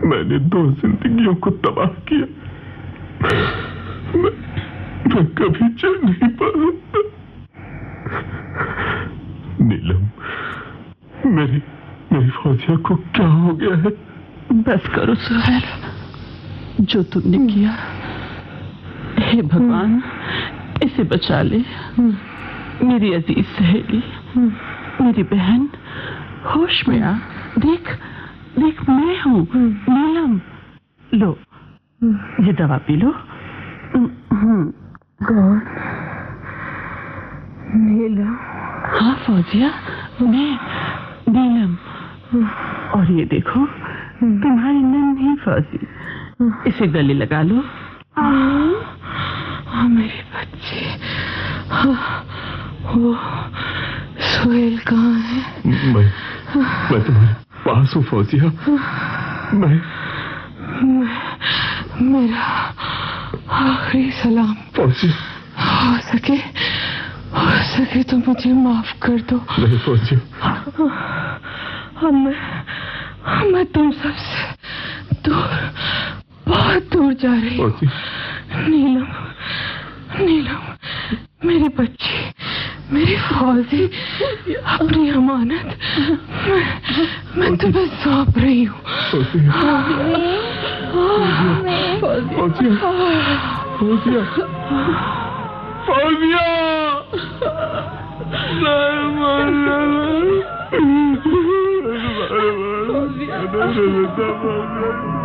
मैंने 2 जिंदगियों को तबाह किया। मैं कभी चल नहीं पा सकता। नीलम, मेरी फौजिया को क्या हो गया है? बस करो सुहेल, जो तुमने किया, हे भगवान इसे बचा ले। मेरी अजीज सहेली, मेरी बहन, होश में आ। देख देख, मैं हूँ नीलम। लो ये दवा पी लो। कौन? नीलम? हाँ फौजिया, मैं नीलम। और ये देखो तुम्हारी नन्ही फौजी, इसे गले लगा लो। मेरी बच्ची, वो सुहेल कहाँ है? मैं तुम्हारे पास हूँ फौजिया। मेरा आखिरी सलाम। फौजिया, हो सके तो मुझे माफ कर दो। नहीं फौजिया, मैं तुम सबसे दूर, बहुत दूर जा रही हूँ। नीलम, मेरी बच्ची, मेरी फौजी, अपनी अमानत मैं तुम्हें सौंप रही हूँ। फौजिया